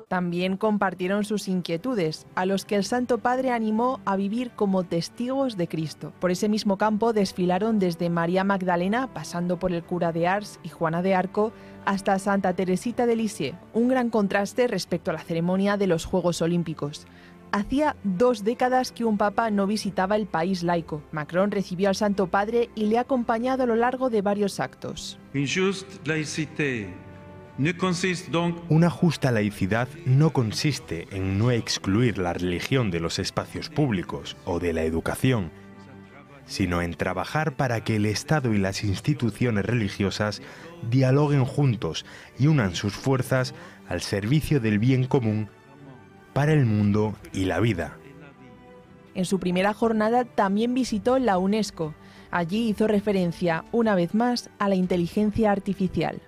También compartieron sus inquietudes, a los que el Santo Padre animó a vivir como testigos de Cristo. Por ese mismo campo desfilaron desde María Magdalena, pasando por el cura de Ars y Juana de Arco, hasta Santa Teresita de Lisieux, un gran contraste respecto a la ceremonia de los Juegos Olímpicos. Hacía 2 décadas que un papa no visitaba el país laico. Macron recibió al Santo Padre y le ha acompañado a lo largo de varios actos. Una justa laicidad no consiste en no excluir la religión de los espacios públicos o de la educación, sino en trabajar para que el Estado y las instituciones religiosas dialoguen juntos y unan sus fuerzas al servicio del bien común para el mundo y la vida. En su primera jornada también visitó la UNESCO. Allí hizo referencia, una vez más, a la inteligencia artificial.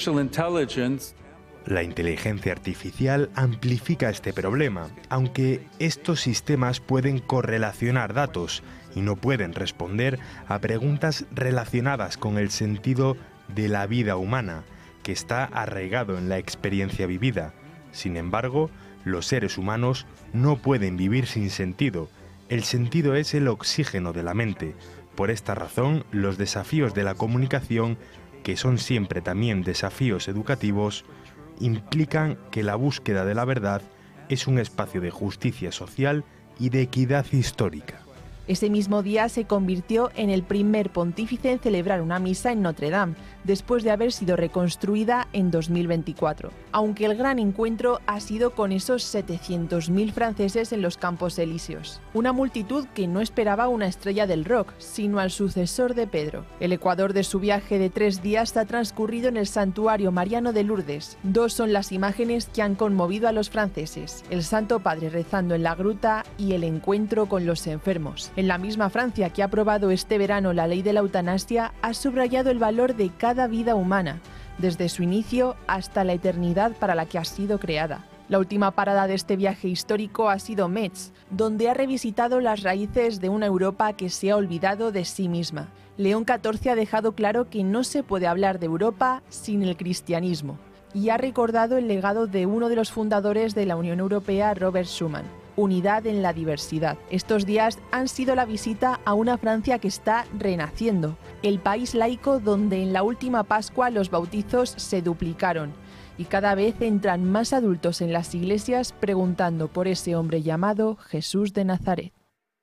La inteligencia artificial amplifica este problema, aunque estos sistemas pueden correlacionar datos y no pueden responder a preguntas relacionadas con el sentido de la vida humana, que está arraigado en la experiencia vivida. Sin embargo, los seres humanos no pueden vivir sin sentido. El sentido es el oxígeno de la mente. Por esta razón, los desafíos de la comunicación, que son siempre también desafíos educativos, implican que la búsqueda de la verdad es un espacio de justicia social y de equidad histórica. Ese mismo día se convirtió en el primer pontífice en celebrar una misa en Notre Dame, después de haber sido reconstruida en 2024. Aunque el gran encuentro ha sido con esos 700.000 franceses en los Campos Elíseos. Una multitud que no esperaba una estrella del rock, sino al sucesor de Pedro. El ecuador de su viaje de 3 días ha transcurrido en el Santuario Mariano de Lourdes. 2 son las imágenes que han conmovido a los franceses: el Santo Padre rezando en la gruta y el encuentro con los enfermos. En la misma Francia, que ha aprobado este verano la ley de la eutanasia, ha subrayado el valor de cada vida humana, desde su inicio hasta la eternidad para la que ha sido creada. La última parada de este viaje histórico ha sido Metz, donde ha revisitado las raíces de una Europa que se ha olvidado de sí misma. León XIV ha dejado claro que no se puede hablar de Europa sin el cristianismo, y ha recordado el legado de uno de los fundadores de la Unión Europea, Robert Schuman: unidad en la diversidad. Estos días han sido la visita a una Francia que está renaciendo, el país laico donde en la última Pascua los bautizos se duplicaron y cada vez entran más adultos en las iglesias preguntando por ese hombre llamado Jesús de Nazaret.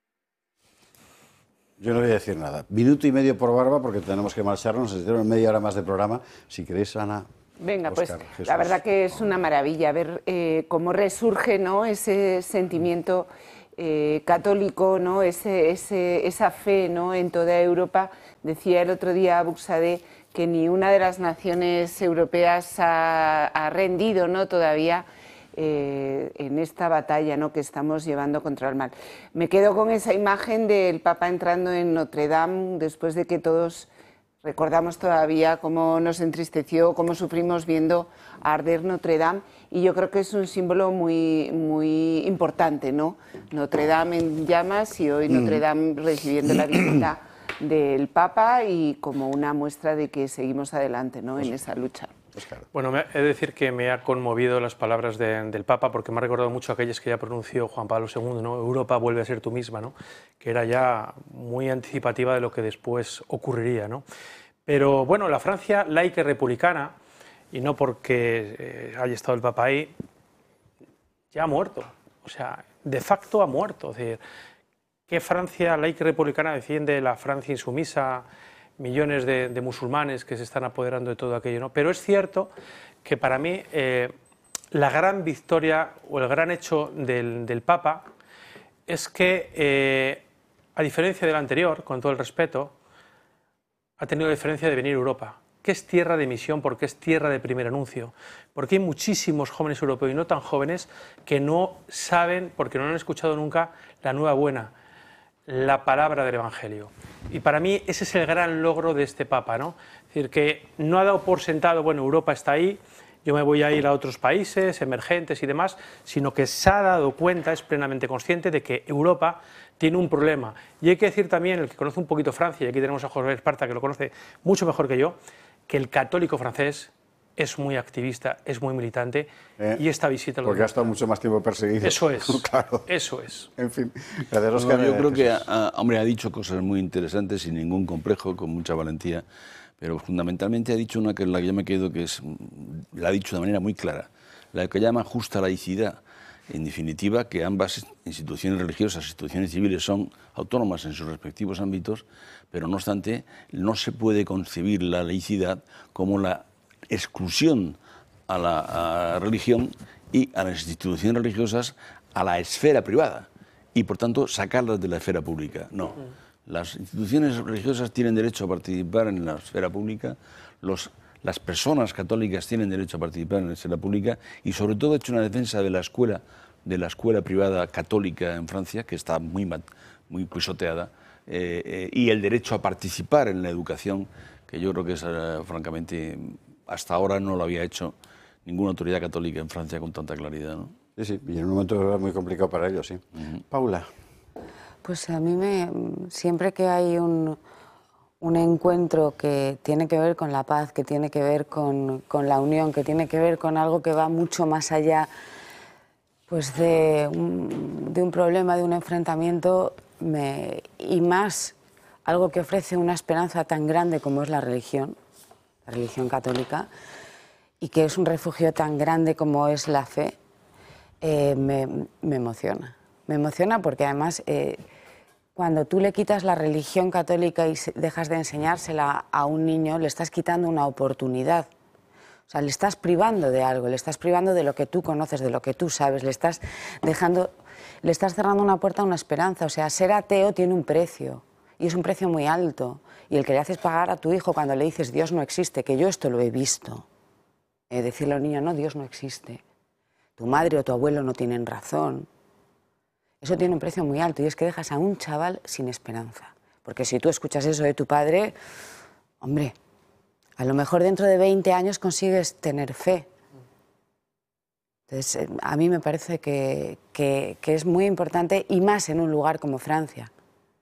Yo no voy a decir nada. 1 minuto y medio por barba porque tenemos que marcharnos, necesitamos media hora más de programa. Si queréis, Ana. Venga, Óscar, pues Jesús. La verdad que es una maravilla ver cómo resurge, ¿no?, ese sentimiento católico, ¿no?, esa fe, ¿no?, en toda Europa. Decía el otro día Buxadé que ni una de las naciones europeas ha rendido, ¿no?, todavía en esta batalla, ¿no?, que estamos llevando contra el mal. Me quedo con esa imagen del Papa entrando en Notre Dame después de que todos recordamos todavía cómo nos entristeció, cómo sufrimos viendo arder Notre Dame, y yo creo que es un símbolo muy, muy importante, ¿no? Notre Dame en llamas y hoy Notre Dame recibiendo la visita del Papa y como una muestra de que seguimos adelante, ¿no?, en esa lucha. Bueno, he de decir que me ha conmovido las palabras del Papa, porque me ha recordado mucho aquellas que ya pronunció Juan Pablo II, ¿no? Europa vuelve a ser tú misma, ¿no?, que era ya muy anticipativa de lo que después ocurriría, ¿no? Pero bueno, la Francia laica y republicana, y no porque haya estado el Papa ahí, ya ha muerto, o sea, de facto ha muerto. Es decir, ¿qué Francia laica y republicana defiende la Francia insumisa? Millones de musulmanes que se están apoderando de todo aquello, ¿no? Pero es cierto que para mí la gran victoria o el gran hecho del Papa es que, a diferencia del anterior, con todo el respeto, ha tenido la diferencia de venir a Europa, que es tierra de misión, porque es tierra de primer anuncio, porque hay muchísimos jóvenes europeos y no tan jóvenes que no saben, porque no han escuchado nunca la nueva buena, la palabra del Evangelio. Y para mí ese es el gran logro de este Papa, ¿no? Es decir, que no ha dado por sentado, bueno, Europa está ahí, yo me voy a ir a otros países emergentes y demás, sino que se ha dado cuenta, es plenamente consciente de que Europa tiene un problema. Y hay que decir también, el que conoce un poquito Francia, y aquí tenemos a José Esparta que lo conoce mucho mejor que yo, que el católico francés es muy activista, es muy militante, y esta visita lo porque ha estado mucho más tiempo perseguido. Eso es, claro. eso es. En fin, gracias, Óscar. No, yo creo que, hombre, ha dicho cosas muy interesantes, sin ningún complejo, con mucha valentía, pero fundamentalmente ha dicho una que es la que yo me quedo, que es, la ha dicho de manera muy clara, la que llama justa laicidad. En definitiva, que ambas instituciones religiosas, instituciones civiles, son autónomas en sus respectivos ámbitos, pero no obstante, no se puede concebir la laicidad como la exclusión a la religión y a las instituciones religiosas a la esfera privada, y por tanto sacarlas de la esfera pública. No, las instituciones religiosas tienen derecho a participar en la esfera pública, las personas católicas tienen derecho a participar en la esfera pública, y sobre todo ha hecho una defensa de la escuela privada católica en Francia, que está muy pisoteada, y el derecho a participar en la educación, que yo creo que es, francamente, hasta ahora no lo había hecho ninguna autoridad católica en Francia con tanta claridad, ¿no? Sí, sí, y en un momento muy complicado para ellos, sí. Paula. Pues a mí siempre que hay un encuentro que tiene que ver con la paz, que tiene que ver con la unión, que tiene que ver con algo que va mucho más allá pues de un problema, de un enfrentamiento, y más algo que ofrece una esperanza tan grande como es la religión católica, y que es un refugio tan grande como es la fe, me emociona. Me emociona porque además cuando tú le quitas la religión católica y dejas de enseñársela a un niño, le estás quitando una oportunidad. O sea, le estás privando de algo, le estás privando de lo que tú conoces, de lo que tú sabes, le estás cerrando una puerta a una esperanza. O sea, ser ateo tiene un precio, y es un precio muy alto. Y el que le haces pagar a tu hijo cuando le dices Dios no existe, que yo esto lo he visto, decirle a un niño, no, Dios no existe, tu madre o tu abuelo no tienen razón, eso tiene un precio muy alto, y es que dejas a un chaval sin esperanza. Porque si tú escuchas eso de tu padre, hombre, a lo mejor dentro de 20 años consigues tener fe. Entonces, a mí me parece que es muy importante, y más en un lugar como Francia,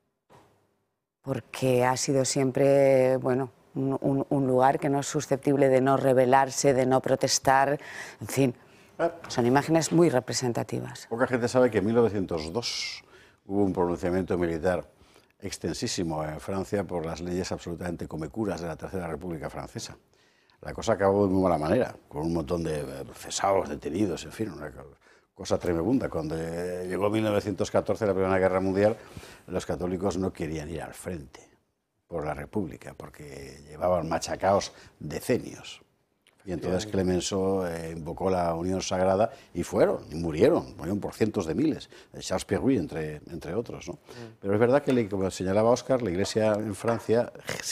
porque ha sido siempre, bueno, un lugar que no es susceptible de no rebelarse, de no protestar, en fin, son imágenes muy representativas. Poca gente sabe que en 1902 hubo un pronunciamiento militar extensísimo en Francia por las leyes absolutamente comecuras de la Tercera República Francesa. La cosa acabó de muy mala manera, con un montón de cesados, detenidos, en fin, una cosa tremenda. Cuando llegó 1914, la Primera Guerra Mundial, los católicos no querían ir al frente por la República, porque llevaban machacados decenios. Y entonces Clemenceau invocó la Unión Sagrada y murieron por cientos de miles, Charles Péguy entre otros, ¿no? Pero es verdad que, como señalaba Óscar, la Iglesia en Francia